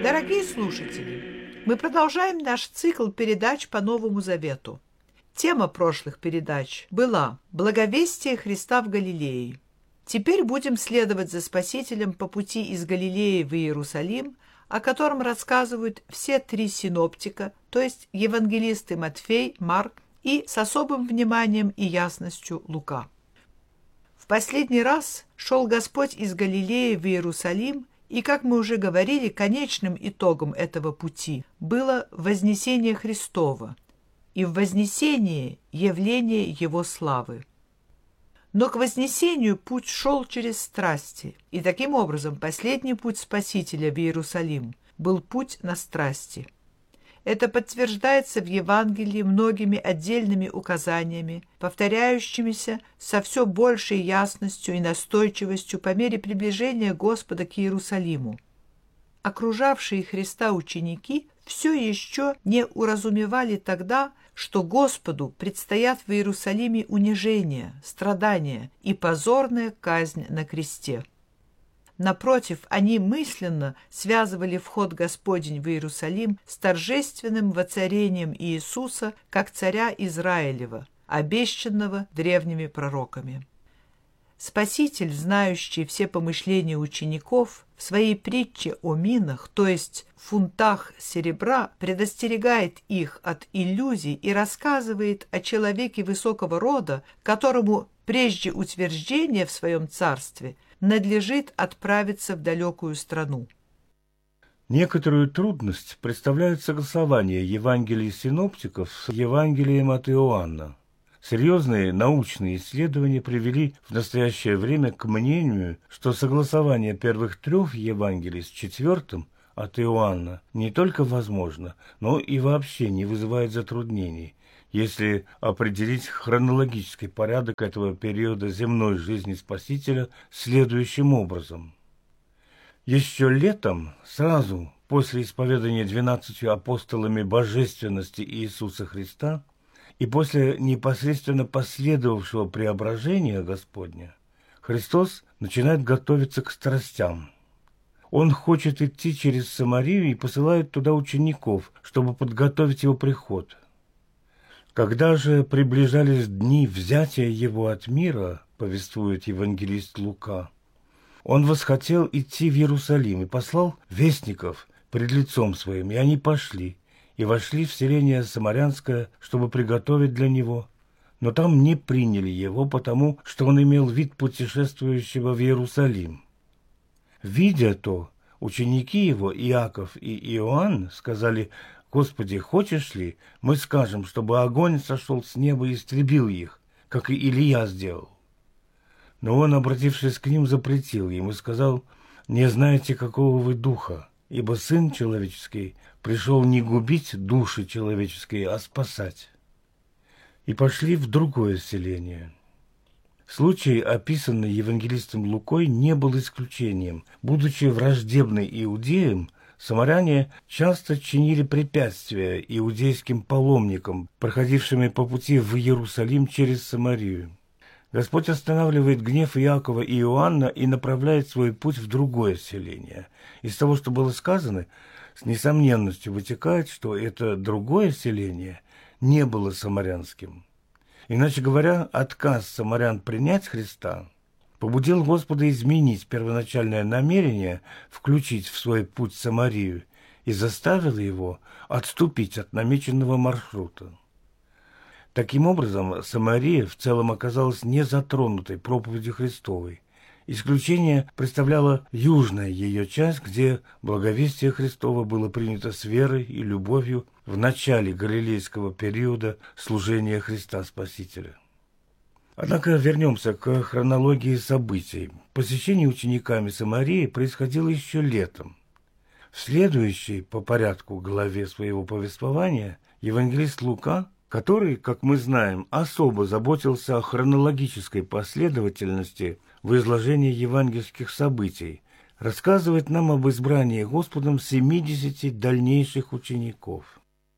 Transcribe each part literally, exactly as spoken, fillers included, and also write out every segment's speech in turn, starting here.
Дорогие слушатели, мы продолжаем наш цикл передач по Новому Завету. Тема прошлых передач была «Благовестие Христа в Галилее». Теперь будем следовать за Спасителем по пути из Галилеи в Иерусалим, о котором рассказывают все три синоптика, то есть евангелисты Матфей, Марк и с особым вниманием и ясностью Лука. В последний раз шел Господь из Галилеи в Иерусалим, и, как мы уже говорили, конечным итогом этого пути было вознесение Христова, и в вознесении явление Его славы. Но к вознесению путь шел через страсти, и таким образом последний путь Спасителя в Иерусалим был путь на страсти. Это подтверждается в Евангелии многими отдельными указаниями, повторяющимися со все большей ясностью и настойчивостью по мере приближения Господа к Иерусалиму. Окружавшие Христа ученики все еще не уразумевали тогда, что Господу предстоят в Иерусалиме унижение, страдания и позорная казнь на кресте. Напротив, они мысленно связывали вход Господень в Иерусалим с торжественным воцарением Иисуса как царя Израилева, обещанного древними пророками. Спаситель, знающий все помышления учеников, в своей притче о минах, то есть фунтах серебра, предостерегает их от иллюзий и рассказывает о человеке высокого рода, которому прежде утверждения в своем царстве надлежит отправиться в далекую страну. Некоторую трудность представляет согласование Евангелий синоптиков с Евангелием от Иоанна. Серьезные научные исследования привели в настоящее время к мнению, что согласование первых трех Евангелий с четвертым от Иоанна не только возможно, но и вообще не вызывает затруднений, если определить хронологический порядок этого периода земной жизни Спасителя следующим образом. Еще летом, сразу после исповедания двенадцатью апостолами божественности Иисуса Христа, и после непосредственно последовавшего преображения Господня, Христос начинает готовиться к страстям. Он хочет идти через Самарию и посылает туда учеников, чтобы подготовить его приход. Когда же приближались дни взятия его от мира, повествует евангелист Лука, он восхотел идти в Иерусалим и послал вестников пред лицом своим, и они пошли, и вошли в селение Самарянское, чтобы приготовить для него. Но там не приняли его, потому что он имел вид путешествующего в Иерусалим. Видя то, ученики его, Иаков и Иоанн, сказали: «Господи, хочешь ли, мы скажем, чтобы огонь сошел с неба и истребил их, как и Илия сделал?» Но он, обратившись к ним, запретил им и сказал: «Не знаете, какого вы духа, ибо Сын Человеческий пришел не губить души человеческие, а спасать». И пошли в другое селение. Случай, описанный евангелистом Лукой, не был исключением. Будучи враждебны иудеям, самаряне часто чинили препятствия иудейским паломникам, проходившим по пути в Иерусалим через Самарию. Господь останавливает гнев Иакова и Иоанна и направляет свой путь в другое селение. Из того, что было сказано, с несомненностью вытекает, что это другое селение не было самарянским. Иначе говоря, отказ самарян принять Христа побудил Господа изменить первоначальное намерение включить в свой путь Самарию и заставил его отступить от намеченного маршрута. Таким образом, Самария в целом оказалась не затронутой проповедью Христовой. Исключение представляла южная ее часть, где благовестие Христово было принято с верой и любовью в начале галилейского периода служения Христа Спасителя. Однако вернемся к хронологии событий. Посещение учениками Самарии происходило еще летом. В следующей по порядку главе своего повествования евангелист Лука, который, как мы знаем, особо заботился о хронологической последовательности в изложении евангельских событий, рассказывает нам об избрании Господом семидесяти дальнейших учеников.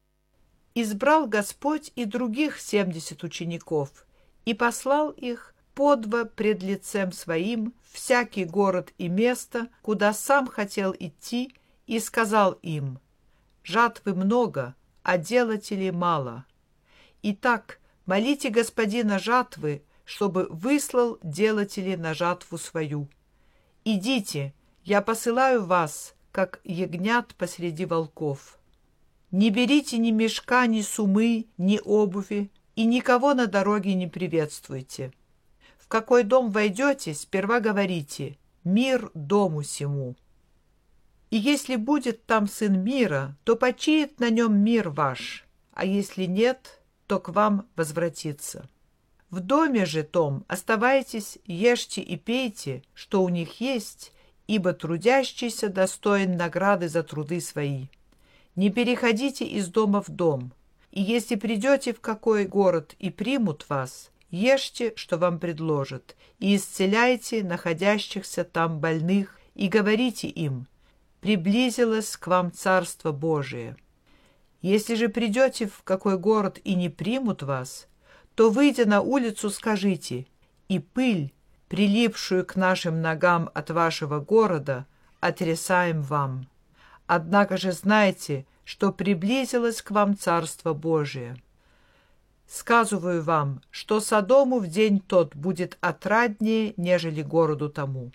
«Избрал Господь и других семьдесят учеников, и послал их по два пред лицем своим всякий город и место, куда сам хотел идти, и сказал им: «Жатвы много, а делателей мало. Итак, молите господина жатвы, чтобы выслал делателей на жатву свою. Идите, я посылаю вас, как ягнят посреди волков. Не берите ни мешка, ни сумы, ни обуви, и никого на дороге не приветствуйте. В какой дом войдете, сперва говорите: мир дому сему. И если будет там сын мира, то почиет на нем мир ваш, а если нет, то к вам возвратится. В доме же том оставайтесь, ешьте и пейте, что у них есть, ибо трудящийся достоин награды за труды свои. Не переходите из дома в дом, и если придете в какой город и примут вас, ешьте, что вам предложат, и исцеляйте находящихся там больных, и говорите им: приблизилось к вам Царство Божие. Если же придете в какой город и не примут вас, то, выйдя на улицу, скажите: и пыль, прилипшую к нашим ногам от вашего города, отрясаем вам. Однако же знайте, что приблизилось к вам Царство Божие. Сказываю вам, что Содому в день тот будет отраднее, нежели городу тому».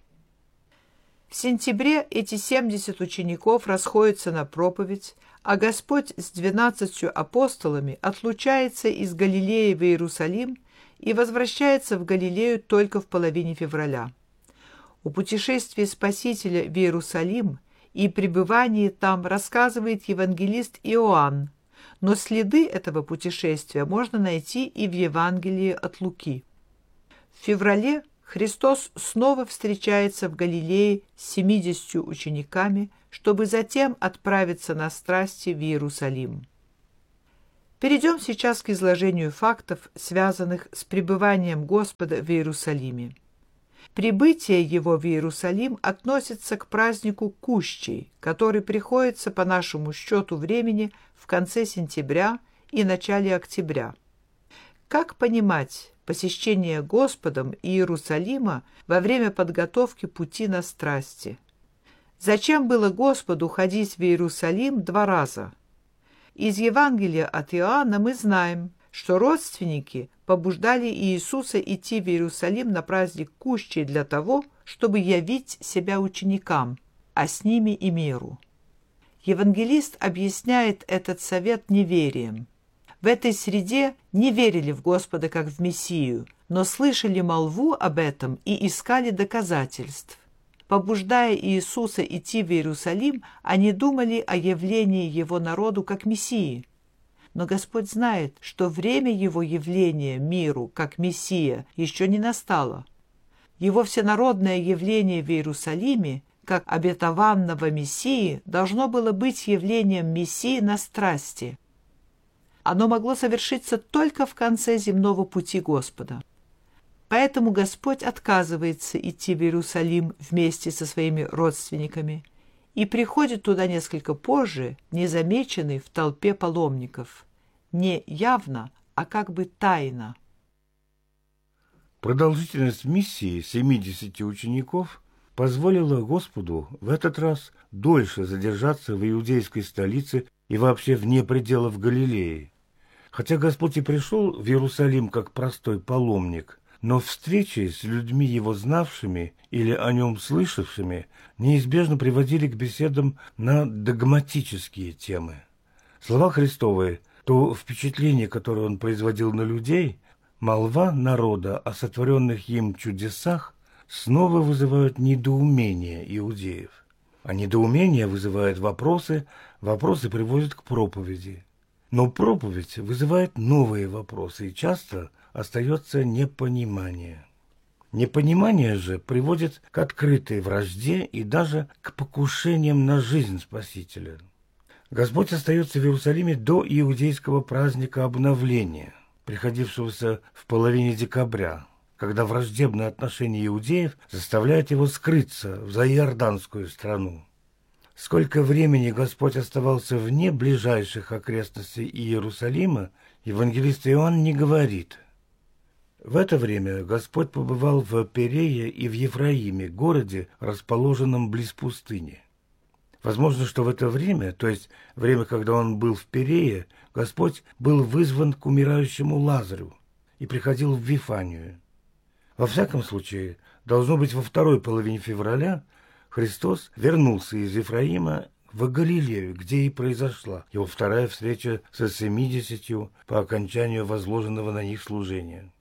В сентябре эти семьдесят учеников расходятся на проповедь, а Господь с двенадцатью апостолами отлучается из Галилеи в Иерусалим и возвращается в Галилею только в половине февраля. О путешествии Спасителя в Иерусалим и пребывании там рассказывает евангелист Иоанн, но следы этого путешествия можно найти и в Евангелии от Луки. В феврале Христос снова встречается в Галилее с семидесятью учениками, чтобы затем отправиться на страсти в Иерусалим. Перейдем сейчас к изложению фактов, связанных с пребыванием Господа в Иерусалиме. Прибытие Его в Иерусалим относится к празднику Кущей, который приходится по нашему счету времени в конце сентября и начале октября. Как понимать посещение Господом Иерусалима во время подготовки пути на страсти? Зачем было Господу ходить в Иерусалим два раза? Из Евангелия от Иоанна мы знаем, что родственники побуждали Иисуса идти в Иерусалим на праздник Кущей для того, чтобы явить себя ученикам, а с ними и миру. Евангелист объясняет этот совет неверием. В этой среде не верили в Господа как в Мессию, но слышали молву об этом и искали доказательств. Побуждая Иисуса идти в Иерусалим, они думали о явлении Его народу как Мессии. Но Господь знает, что время Его явления миру как Мессия еще не настало. Его всенародное явление в Иерусалиме, как обетованного Мессии, должно было быть явлением Мессии на страсти. Оно могло совершиться только в конце земного пути Господа. Поэтому Господь отказывается идти в Иерусалим вместе со своими родственниками и приходит туда несколько позже, незамеченный в толпе паломников. Не явно, а как бы тайно. Продолжительность миссии семидесяти учеников позволила Господу в этот раз дольше задержаться в иудейской столице и вообще вне пределов Галилеи. Хотя Господь и пришел в Иерусалим как простой паломник, но встречи с людьми, его знавшими или о нем слышавшими, неизбежно приводили к беседам на догматические темы. Слова Христовы, то впечатление, которое он производил на людей, молва народа о сотворенных им чудесах, снова вызывают недоумение иудеев. А недоумение вызывает вопросы, вопросы приводят к проповеди. Но проповедь вызывает новые вопросы, и часто остается непонимание. Непонимание же приводит к открытой вражде и даже к покушениям на жизнь Спасителя. Господь остается в Иерусалиме до иудейского праздника обновления, приходившегося в половине декабря, когда враждебное отношение иудеев заставляет его скрыться в заиорданскую страну. Сколько времени Господь оставался вне ближайших окрестностей Иерусалима, евангелист Иоанн не говорит. В это время Господь побывал в Перее и в Ефраиме, городе, расположенном близ пустыни. Возможно, что в это время, то есть время, когда он был в Перее, Господь был вызван к умирающему Лазарю и приходил в Вифанию. Во всяком случае, должно быть, во второй половине февраля Христос вернулся из Ефраима в Галилею, где и произошла его вторая встреча со семидесятью по окончанию возложенного на них служения.